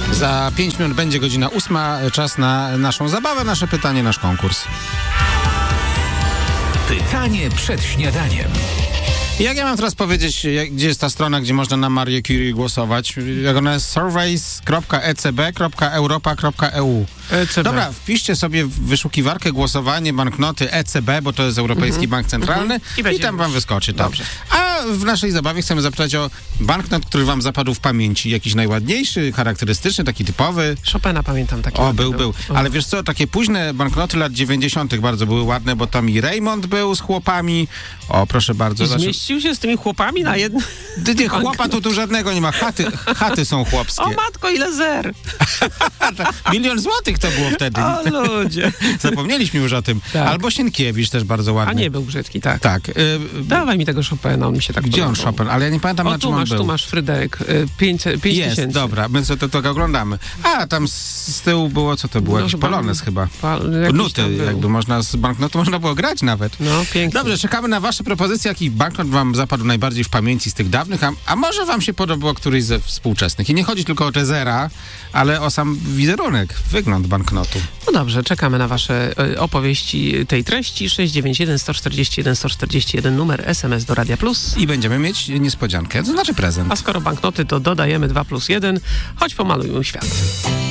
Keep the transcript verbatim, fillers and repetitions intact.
Za pięć minut będzie godzina ósma. Czas na naszą zabawę, nasze pytanie, nasz konkurs. Pytanie przed śniadaniem. Jak ja mam teraz powiedzieć, jak, gdzie jest ta strona, gdzie można na Marię Curie głosować? Jak ona jest? surveys kropka e c b kropka europa kropka e u. E C B. Dobra, wpiszcie sobie w wyszukiwarkę głosowanie, banknoty E C B, bo to jest Europejski Mhm. Bank Centralny Mhm. i, i tam wam wyskoczy. Tak. Dobrze. A w naszej zabawie chcemy zapytać o banknot, który wam zapadł w pamięci. Jakiś najładniejszy, charakterystyczny, taki typowy. Chopina pamiętam taki. O, był, był. O. Ale wiesz co, takie późne banknoty lat dziewięćdziesiątych bardzo były ładne, bo tam i Raymond był z chłopami. O, proszę bardzo. I Znaczy- zmieścił się z tymi chłopami na jednym... Ty, ty, chłopa tu, tu żadnego nie ma. Chaty, chaty są chłopskie. O matko, ile zer! Milion złotych to było wtedy. O ludzie. Zapomnieliśmy już o tym. Tak. Albo Sienkiewicz też bardzo ładny. A nie, był brzydki, tak. Tak. Y, Dawaj mi tego Chopina, on mi się tak gdzie on podobał. Chopin? Ale ja nie pamiętam, O, na tu czym on masz, był. tu masz Fryderyk. y, pięćset, pięć Jest, tysięcy. dobra, my sobie to, to oglądamy. A, tam z, z tyłu było, co to było? No Jakiś chyba- Polones chyba. Pa, jakiś Nuty, tam był. jakby można, z banknotu można było grać nawet. No, pięknie. Dobrze, czekamy na wasze propozycje, jaki banknot wam zapadł najbardziej w pamięci z tych dawnych, a, a może wam się podobał któryś ze współczesnych. I nie chodzi tylko o te zera, ale o sam wizerunek, wygląd banknotu. No dobrze, czekamy na wasze y, opowieści tej treści. sześć dziewięć jeden, sto czterdzieści jeden, sto czterdzieści jeden numer S M S do Radia Plus. I będziemy mieć niespodziankę, to znaczy prezent. A skoro banknoty, to dodajemy dwa plus jeden. Choć pomalujmy świat.